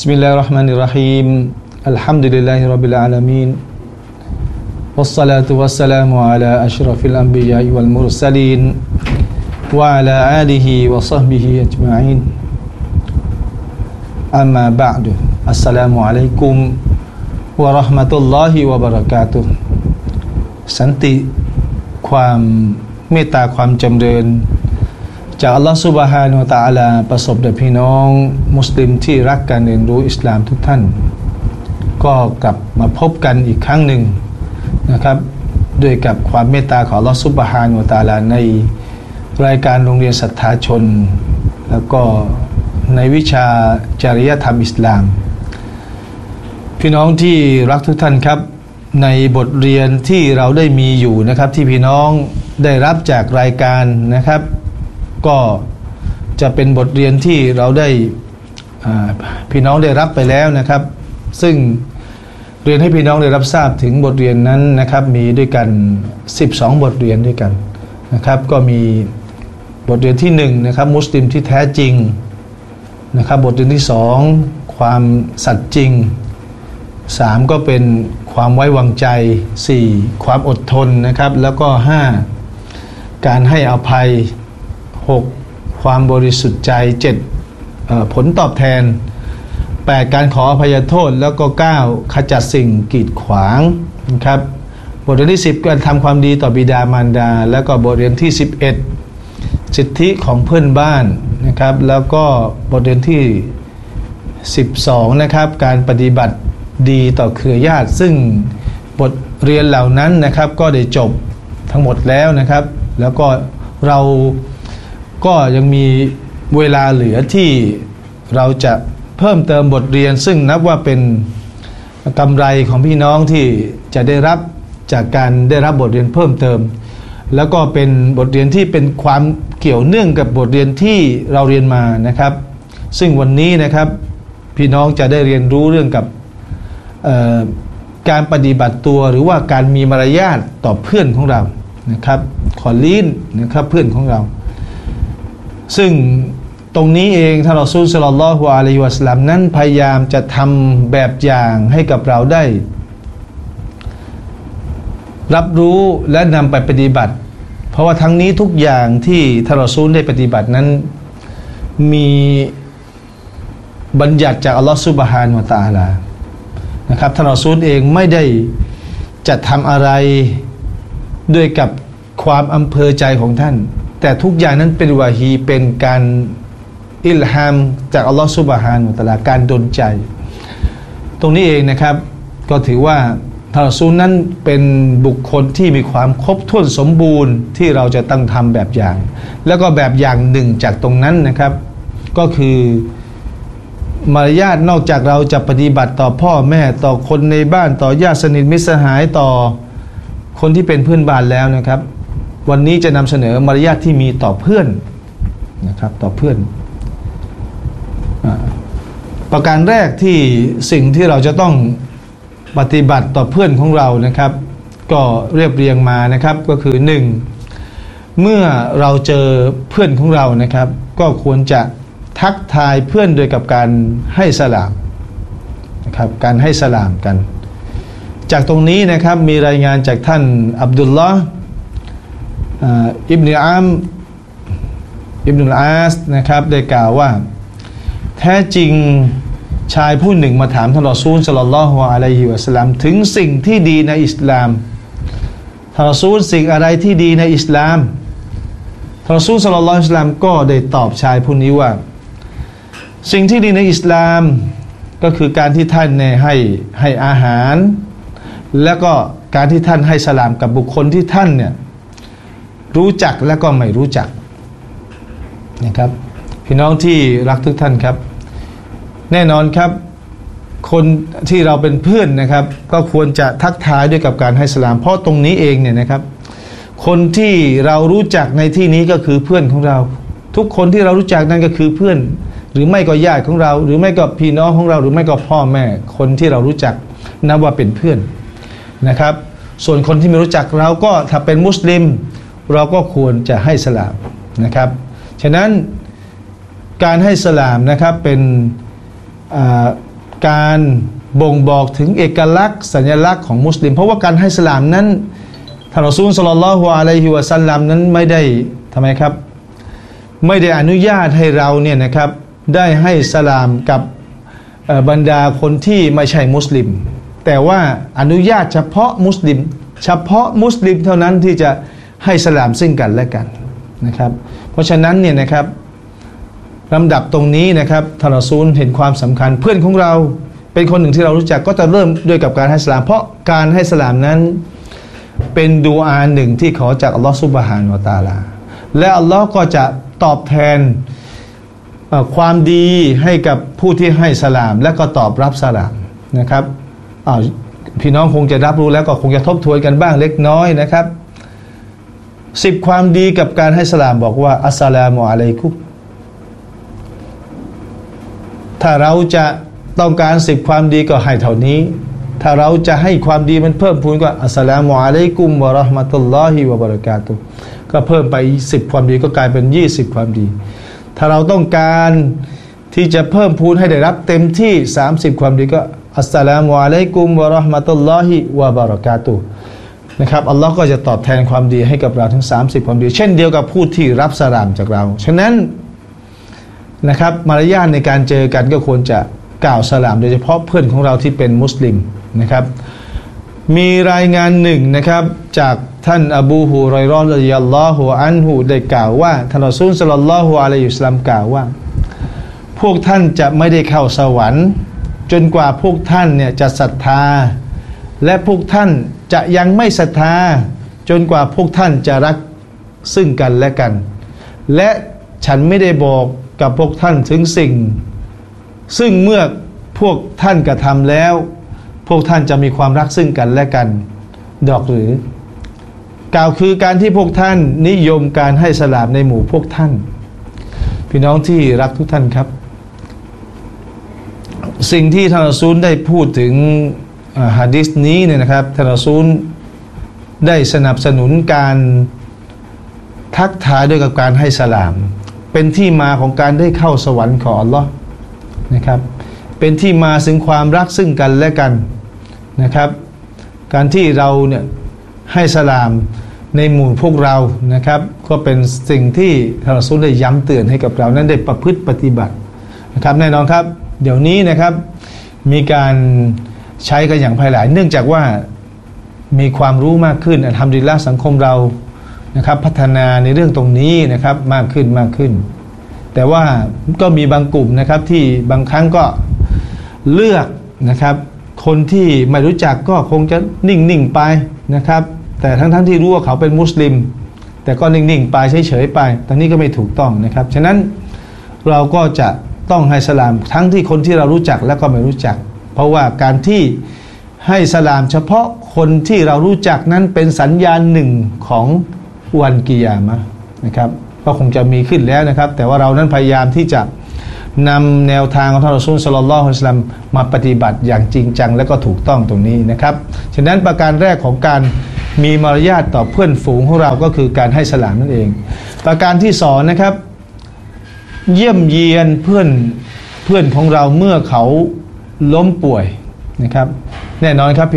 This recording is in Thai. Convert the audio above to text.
Bismillahirrahmanirrahim. Alhamdulillahirabbil alamin. Wassalatu wassalamu ala asyrafil anbiya'i wal mursalin wa ala alihi wa sahbihi ajma'in. Amma ba'du. Assalamualaikum warahmatullahi wabarakatuh. สันติความเมตตาความจำเริญจากอัลลอฮฺซุบฮานะฮูวะตะอาลาประสบแด่พี่น้องมุสลิมที่รักการเรียนรู้อิสลามทุกท่านก็กลับมาพบกันอีกครั้งหนึ่งนะครับด้วยกับความเมตตาของอัลลอฮฺซุบฮานะฮูวะตะอาลาในรายการโรงเรียนศรัทธาชนแล้วก็ในวิชาจริยธรรมอิสลามพี่น้องที่รักทุกท่านครับในบทเรียนที่เราได้มีอยู่นะครับที่พี่น้องได้รับจากรายการนะครับก็จะเป็นบทเรียนที่เราได้พี่น้องได้รับไปแล้วนะครับซึ่งเรียนให้พี่น้องได้รับทราบถึงบทเรียนนั้นนะครับมีด้วยกัน12บทเรียนด้วยกันนะครับก็มีบทเรียนที่1นะครับมุสลิมที่แท้จริงนะครับบทเรียนที่2ความสัตย์จริง3ก็เป็นความไว้วางใจ4ความอดทนนะครับแล้วก็5การให้อภัย6ความบริสุทธิ์ใจ7ผลตอบแทน8การขออภัยโทษแล้วก็9ขจัดสิ่งกีดขวางนะครับบทเรียนที่10การทำความดีต่อบิดามารดาแล้วก็บทเรียนที่11สิทธิของเพื่อนบ้านนะครับแล้วก็บทเรียนที่12นะครับการปฏิบัติดีต่อเครือญาติซึ่งบทเรียนเหล่านั้นนะครับก็ได้จบทั้งหมดแล้วนะครับแล้วก็เราก็ยังมีเวลาเหลือที่เราจะเพิ่มเติมบทเรียนซึ่งนับว่าเป็นกำไรของพี่น้องที่จะได้รับจากการได้รับบทเรียนเพิ่มเติมแล้วก็เป็นบทเรียนที่เป็นความเกี่ยวเนื่องกับบทเรียนที่เราเรียนมานะครับซึ่งวันนี้นะครับพี่น้องจะได้เรียนรู้เรื่องกับการปฏิบัติตัวหรือว่าการมีมารยาทต่อเพื่อนของเรานะครับขอลีนนะครับเพื่อนของเราซึ่งตรงนี้เองท่านรอซูลศ็อลลัลลอฮุอะลัยฮิวะซัลลัมนั้นพยายามจะทำแบบอย่างให้กับเราได้รับรู้และนำไปปฏิบัติเพราะว่าทั้งนี้ทุกอย่างที่ท่านรอซูลได้ปฏิบัตินั้นมีบัญญัติจากอัลลอฮฺซุบฮานะฮูวะตะอาลานะครับท่านรอซูลเองไม่ได้จะทำอะไรด้วยกับความอำเภอใจของท่านแต่ทุกอย่างนั้นเป็นวะฮีเป็นการอิลฮามจากอัลลอฮฺซุบฮานะฮูวะตะอาลาการดลใจตรงนี้เองนะครับก็ถือว่าท่านรอซูลนั้นเป็นบุคคลที่มีความครบถ้วนสมบูรณ์ที่เราจะต้องทำแบบอย่างแล้วก็แบบอย่างหนึ่งจากตรงนั้นนะครับก็คือมารยาทนอกจากเราจะปฏิบัติต่อพ่อแม่ต่อคนในบ้านต่อญาติสนิทมิตรสหายต่อคนที่เป็นเพื่อนบ้านแล้วนะครับวันนี้จะนำเสนอมารยาทที่มีต่อเพื่อนนะครับต่อเพื่อนประการแรกที่สิ่งที่เราจะต้องปฏิบัติต่อเพื่อนของเรานะครับก็เรียบเรียงมานะครับก็คือ1เมื่อเราเจอเพื่อนของเรานะครับก็ควรจะทักทายเพื่อนโดยกับการให้สลามนะครับการให้สลามกันจากตรงนี้นะครับมีรายงานจากท่านอับดุลลอฮ์อิบนุอัมอิบนุลอาสนะครับได้กล่าวว่าแท้จริงชายผู้หนึ่งมาถามท่านรอซูลศ็อลลัลลอฮุอะลัยฮิวะซัลลัมถึงสิ่งที่ดีในอิสลามท่านรอซูลสิ่งอะไรที่ดีในอิสลามท่านรอซูลศ็อลลัลลอฮุอะลัยฮิวะซัลลัมก็ได้ตอบชายผู้นี้ว่าสิ่งที่ดีในอิสลามก็คือการที่ท่านเนี่ยให้อาหารแล้วก็การที่ท่านให้สลามกับบุคคลที่ท่านเนี่ยรู้จักและก็ไม่รู้จักนะครับพี่น้องที่รักทุกท่านครับแน่นอนครับคนที่เราเป็นเพื่อนนะครับก็ควรจะทักทายด้วยกับการให้สลามเพราะตรงนี้เองเนี่ยนะครับคนที่เรารู้จักในที่นี้ก็คือเพื่อนของเราทุกคนที่เรารู้จักนั่นก็คือเพื่อนหรือไม่ก็ญาติของเราหรือไม่ก็พี่น้องของเราหรือไม่ก็พ่อแม่คนที่เรารู้จักนับว่าเป็นเพื่อนนะครับส่วนคนที่ไม่รู้จักเราก็ถ้าเป็นมุสลิมเราก็ควรจะให้สลามนะครับฉะนั้นการให้สลามนะครับเป็นการบ่งบอกถึงเอกลักษณ์สัญลักษณ์ของมุสลิมเพราะว่าการให้สลามนั้นท่านรอซูลศ็อลลัลลอฮุอะลัยฮิวะซัลลัมนั้นไม่ได้ทำไมครับไม่ได้อนุญาตให้เราเนี่ยนะครับได้ให้สลามกับบรรดาคนที่ไม่ใช่มุสลิมแต่ว่าอนุญาตเฉพาะมุสลิมเท่านั้นที่จะให้สลามซึ่งกันและกันนะครับเพราะฉะนั้นเนี่ยนะครับลำดับตรงนี้นะครับท่านรอซูลเห็นความสำคัญเพื่อนของเราเป็นคนหนึ่งที่เรารู้จักก็จะเริ่มด้วยกับการให้สลามเพราะการให้สลามนั้นเป็นดูอาหนึ่งที่ขอจากอัลลอฮฺซุบฮานะฮูวะตะอาลาและอัลลอฮ์ก็จะตอบแทนความดีให้กับผู้ที่ให้สลามและก็ตอบรับสลามนะครับพี่น้องคงจะรับรู้แล้วก็คงจะทบทวนกันบ้างเล็กน้อยนะครับ10ความดีกับการให้สลามบอกว่าอัสสลามุอะลัยกุมถ้าเราจะต้องการ10ความดีก็ให้เท่านี้ถ้าเราจะให้ความดีมันเพิ่มพูนก็อัสสลามุอะลัยกุมวะเราะห์มะตุลลอฮิวะบะเราะกาตุฮ์ก็เพิ่มไป10ความดีก็กลายเป็น20ความดีถ้าเราต้องการที่จะเพิ่มพูนให้ได้รับเต็มที่30ความดีก็อัสสลามุอะลัยกุมวะเราะห์มะตุลลอฮิวะบะเราะกาตุฮ์นะครับอัลลอฮ์ก็จะตอบแทนความดีให้กับเราทั้ง30ความดีเช่นเดียวกับผู้ที่รับสลามจากเราฉะนั้นนะครับมารยาทในการเจอกันก็ควรจะกล่าวสลามโดยเฉพาะเพื่อนของเราที่เป็นมุสลิมนะครับมีรายงานหนึ่งนะครับจากท่านอบูฮุรอยเราะห์รอฎิยัลลอฮุอันฮุได้กล่าวว่าท่านรอซูลศ็อลลัลลอฮุอะลัยฮิวะซัลลัมกล่าวว่าพวกท่านจะไม่ได้เข้าสวรรค์จนกว่าพวกท่านเนี่ยจะศรัทธาและพวกท่านจะยังไม่ศรัทธาจนกว่าพวกท่านจะรักซึ่งกันและกันและฉันไม่ได้บอกกับพวกท่านถึงสิ่งซึ่งเมื่อพวกท่านกระทำแล้วพวกท่านจะมีความรักซึ่งกันและกันดอกหรือกล่าวคือการที่พวกท่านนิยมการให้สลามในหมู่พวกท่านพี่น้องที่รักทุกท่านครับสิ่งที่ท่านรอซูลได้พูดถึงหะดีษนี้เนี่ยนะครับท่านรอซูลได้สนับสนุนการทักทายด้วยกับการให้สลามเป็นที่มาของการได้เข้าสวรรค์ของอัลลอฮ์นะครับเป็นที่มาซึ่งความรักซึ่งกันและกันนะครับการที่เราเนี่ยให้สลามในหมู่พวกเรานะครับก็เป็นสิ่งที่ท่านรอซูลได้ย้ำเตือนให้กับเรานั้นได้ประพฤติปฏิบัตินะครับแน่นอนครับเดี๋ยวนี้นะครับมีการใช้กันอย่างแพร่หลายเนื่องจากว่ามีความรู้มากขึ้นอัลฮัมดุลิลละห์สังคมเรานะครับพัฒนาในเรื่องตรงนี้นะครับมากขึ้นแต่ว่าก็มีบางกลุ่มนะครับที่บางครั้งก็เลือกนะครับคนที่ไม่รู้จักก็คงจะนิ่งไปนะครับแต่ทั้งที่รู้ว่าเขาเป็นมุสลิมแต่ก็นิ่งไปเฉยไปตอนนี้ก็ไม่ถูกต้องนะครับฉะนั้นเราก็จะต้องให้สลามทั้งที่คนที่เรารู้จักและก็ไม่รู้จักเพราะว่าการที่ให้สลามเฉพาะคนที่เรารู้จักนั้นเป็นสัญญาณหนึ่งของวันกิยามะห์นะครับก็คงจะมีขึ้นแล้วนะครับแต่ว่าเรานั้นพยายามที่จะนำแนวทางของท่านรอซูลศ็อลลัลลอฮุอะลัยฮิวะซัลลัมมาปฏิบัติอย่างจริงจังและก็ถูกต้องตรงนี้นะครับฉะนั้นประการแรกของการมีมารยาทต่อเพื่อนฝูงของเราก็คือการให้สลามนั่นเองประการที่สองนะครับเยี่ยมเยียนเพื่อนของเราเมื่อเขาล้มป่วยนะครับแน่นอนครับ